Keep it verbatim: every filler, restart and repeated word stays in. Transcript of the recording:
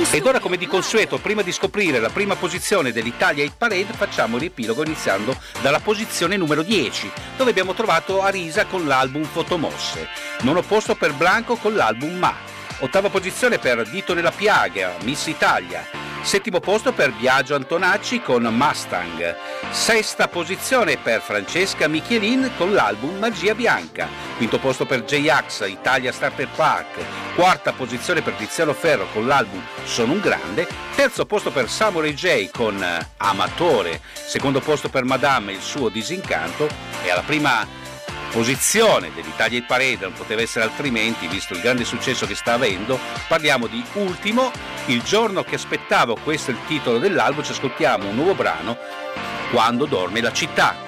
Ed ora, come di consueto, prima di scoprire la prima posizione dell'Italia Hit Parade, facciamo il riepilogo iniziando dalla posizione numero dieci, dove abbiamo trovato Arisa con l'album Fotomosse, nono posto per Blanco con l'album Ma, ottava posizione per Dito nella piaga, Miss Italia, settimo posto per Biagio Antonacci con Mustang, sesta posizione per Francesca Michelin con l'album Magia Bianca, quinto posto per J-Ax, Italia Starter Pack, quarta posizione per Tiziano Ferro con l'album Sono un grande, terzo posto per Samurai J con Amatore, secondo posto per Madame il suo Disincanto, e alla prima posizione dell'Italia Hit Parade, non poteva essere altrimenti visto il grande successo che sta avendo, parliamo di Ultimo, Il giorno che aspettavo, questo è il titolo dell'album, ci ascoltiamo un nuovo brano, Quando dorme la città.